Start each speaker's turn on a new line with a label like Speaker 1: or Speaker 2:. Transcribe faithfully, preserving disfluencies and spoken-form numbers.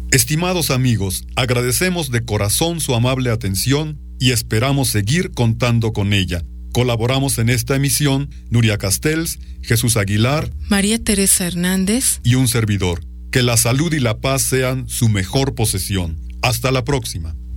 Speaker 1: Estimados amigos, agradecemos de corazón su amable atención y esperamos seguir contando con ella. Colaboramos en esta emisión Nuria Castells, Jesús Aguilar,
Speaker 2: María Teresa Hernández
Speaker 1: y un servidor. Que la salud y la paz sean su mejor posesión. Hasta la próxima.